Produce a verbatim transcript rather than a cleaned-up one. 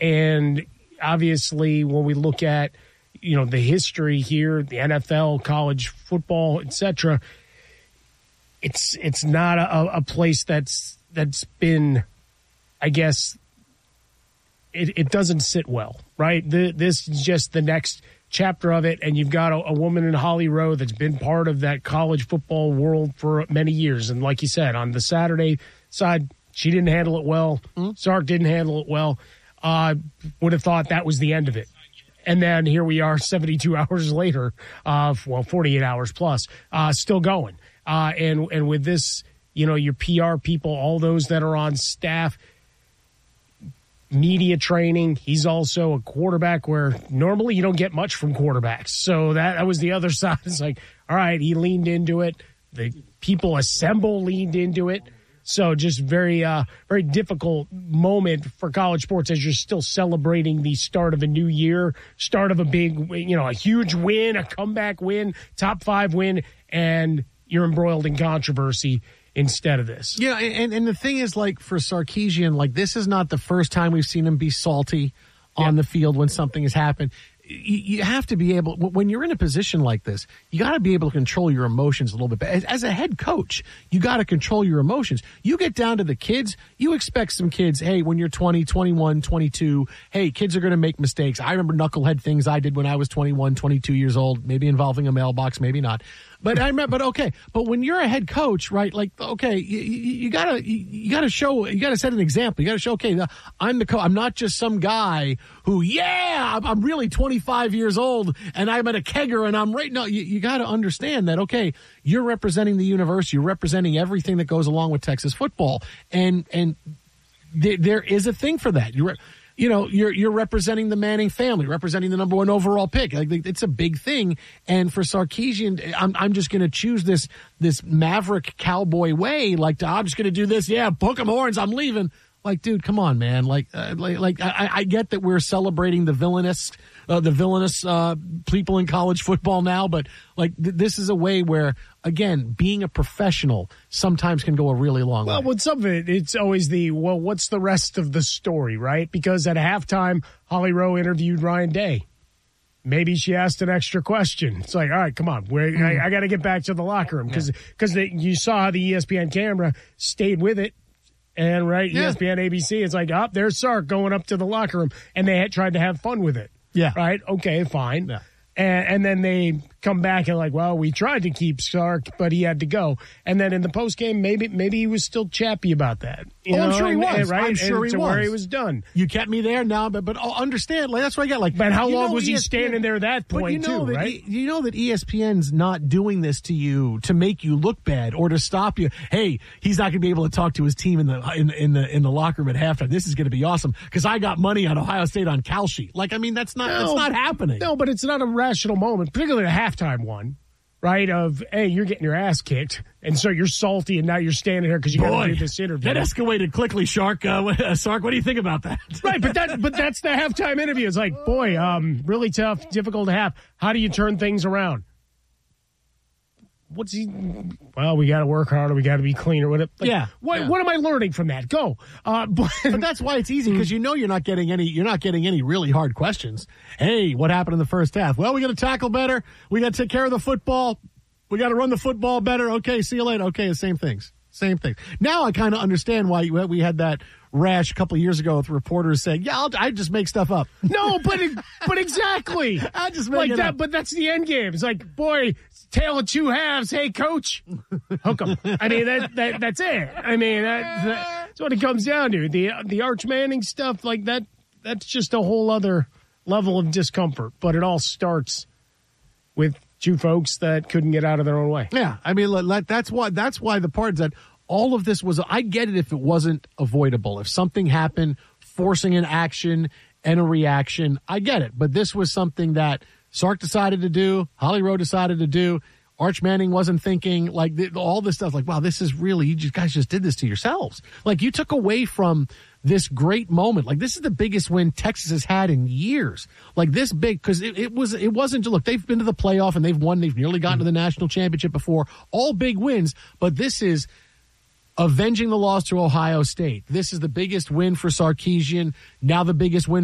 And obviously, when we look at, you know, the history here, the N F L, college football, et cetera, it's it's not a, a place that's that's been, I guess, it, it doesn't sit well, right? The, this is just the next chapter of it, and you've got a, a woman in Holly Rowe that's been part of that college football world for many years. And like you said, on the Saturday side, she didn't handle it well. Mm-hmm. Sark didn't handle it well. Uh, would have thought that was the end of it. And then here we are seventy-two hours later, uh, well, forty-eight hours plus, uh, still going. Uh, and, and with this, you know, your P R people, all those that are on staff, media training. He's also a quarterback where normally you don't get much from quarterbacks. So that, that was the other side. It's like, all right, he leaned into it. The people assemble leaned into it. So just very, uh, very difficult moment for college sports as you're still celebrating the start of a new year, start of a big, you know, a huge win, a comeback win, top five win, and you're embroiled in controversy instead of this. Yeah, and, and the thing is, like, for Sarkisian, like, this is not the first time we've seen him be salty on yep. the field when something has happened. You, you have to be able, when you're in a position like this, you got to be able to control your emotions a little bit. As, as a head coach, you got to control your emotions. You get down to the kids, you expect some kids, hey, when you're twenty, twenty-one, twenty-two, hey, kids are going to make mistakes. I remember knucklehead things I did when I was twenty-one, twenty-two years old, maybe involving a mailbox, maybe not. But I remember, but okay. But when you're a head coach, right? Like, okay, you, you, you gotta, you, you gotta show, you gotta set an example. You gotta show, okay, I'm the coach. I'm not just some guy who, yeah, I'm, I'm really twenty-five years old and I'm at a kegger and I'm right. No, you, you gotta understand that, okay, you're representing the university. You're representing everything that goes along with Texas football. And, and there, there is a thing for that. You're, You know, you're you're representing the Manning family, representing the number one overall pick. Like, it's a big thing. And for Sarkisian, I'm I'm just going to choose this this maverick cowboy way. Like, I'm just going to do this. Yeah, book 'em horns. I'm leaving. Like, dude, come on, man. Like, uh, like, like I, I get that we're celebrating the villainous, uh, the villainous uh, people in college football now, but like th- this is a way where, again, being a professional sometimes can go a really long well, way. Well, with some of it, it's always the, well, what's the rest of the story, right? Because at halftime, Holly Rowe interviewed Ryan Day. Maybe she asked an extra question. It's like, all right, come on. We're, mm. I, I got to get back to the locker room because because yeah. you saw how the E S P N camera stayed with it. And, right, yeah. E S P N, A B C, it's like, oh, there's Sark going up to the locker room. And they had tried to have fun with it. Yeah. Right? Okay, fine. Yeah. And, and then they come back and like, well, we tried to keep Sark, but he had to go. And then in the postgame, maybe maybe he was still chappy about that. You oh, know? I'm sure he was. And, right? I'm sure and he to was. Where he was done. You kept me there now, but but oh, understand, like that's what I get. Like, but how long know was E S P N, he standing there at that point, but you know too, that right? E, you know that E S P N's not doing this to you to make you look bad or to stop you. Hey, he's not going to be able to talk to his team in the in, in the in the locker room at halftime. This is going to be awesome because I got money on Ohio State on Kalshi. Like, I mean, that's not no, that's not happening. No, but it's not a rational moment, particularly the halftime one. Right, of, hey, you're getting your ass kicked, and so you're salty, and now you're standing here because you got to do this interview. That escalated quickly, Shark. Uh, uh, Sark, what do you think about that? Right, but that, but that's the halftime interview. It's like, boy, um, really tough, difficult to have. How do you turn things around? What's he? Well, we got to work harder. We got to be cleaner. What? Like, yeah, what, yeah. What am I learning from that? Go. Uh, but, but that's why it's easy because you know you're not getting any. You're not getting any really hard questions. Hey, what happened in the first half? Well, we got to tackle better. We got to take care of the football. We got to run the football better. Okay, see you later. Okay, the same things. Same things. Now I kind of understand why we had that rash a couple of years ago with reporters saying, "Yeah, I'll, I just make stuff up." No, but it, but exactly. I just make like it that. up. But that's the end game. It's like, boy, tale of two halves. Hey, coach, hook 'em. I mean, that, that that's it. I mean, that, that's what it comes down to. The the Arch Manning stuff, like that. That's just a whole other level of discomfort. But it all starts with two folks that couldn't get out of their own way. Yeah, I mean, that's why that's why the part is that all of this was, I get it if it wasn't avoidable. If something happened, forcing an action and a reaction, I get it. But this was something that Sark decided to do, Holly Rowe decided to do. Arch Manning wasn't thinking, like, all this stuff, like, wow, this is really, you just, guys just did this to yourselves. Like, you took away from this great moment. Like, this is the biggest win Texas has had in years. Like, this big, because it, it was, it wasn't, look, they've been to the playoff and they've won, they've nearly gotten to the national championship before. All big wins, but this is avenging the loss to Ohio State. This is the biggest win for Sarkisian, now the biggest win